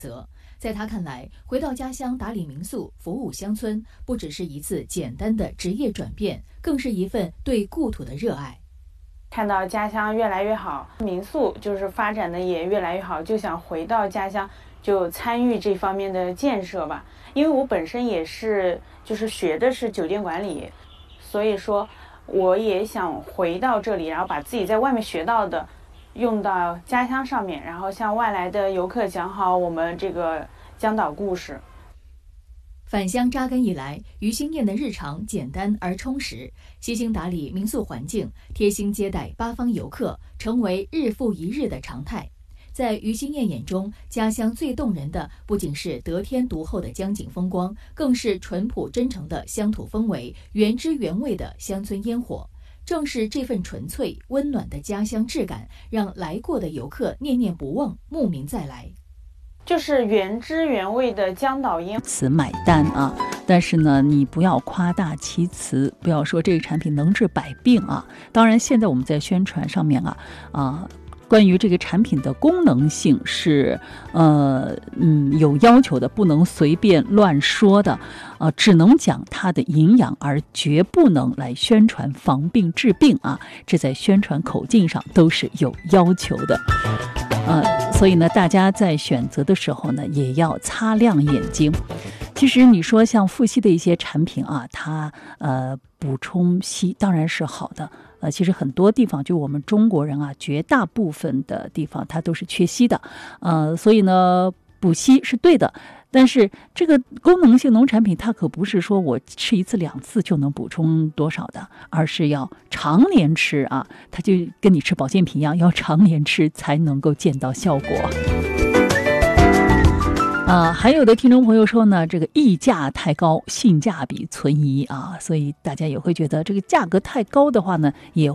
在他看来，回到家乡打理民宿、服务乡村，不只是一次简单的职业转变，更是一份对故土的热爱。 看到家乡越来越好，民宿就是发展的也越来越好，就想回到家乡，就参与这方面的建设吧。因为我本身也是学的是酒店管理，所以说我也想回到这里，然后把自己在外面学到的用到家乡上面，然后向外来的游客讲好我们这个江岛故事。 返乡扎根以来，于心燕的日常简单而充实，悉心打理民宿环境，贴心接待八方游客，成为日复一日的常态。在于心燕眼中，家乡最动人的不仅是得天独厚的江景风光，更是淳朴真诚的乡土氛围，原汁原味的乡村烟火。正是这份纯粹温暖的家乡质感，让来过的游客念念不忘，慕名再来。 就是原汁原味的江岛烟词买单啊，但是呢，你不要夸大其词，不要说这个产品能治百病啊。当然，现在我们在宣传上面关于这个产品的功能性是有要求的，不能随便乱说的，只能讲它的营养，而绝不能来宣传防病治病啊。这在宣传口径上都是有要求的。所以呢，大家在选择的时候呢，也要擦亮眼睛。其实你说像富硒的一些产品啊，它补充硒当然是好的。其实很多地方，就我们中国人啊，绝大部分的地方它都是缺硒的。所以呢，补硒是对的。但是这个功能性农产品，它可不是说我吃1次2次就能补充多少的，而是要常年吃啊，它就跟你吃保健品一样，要常年吃才能够见到效果。还有的听众朋友说呢，这个溢价太高，性价比存疑啊，所以大家也会觉得这个价格太高的话呢，也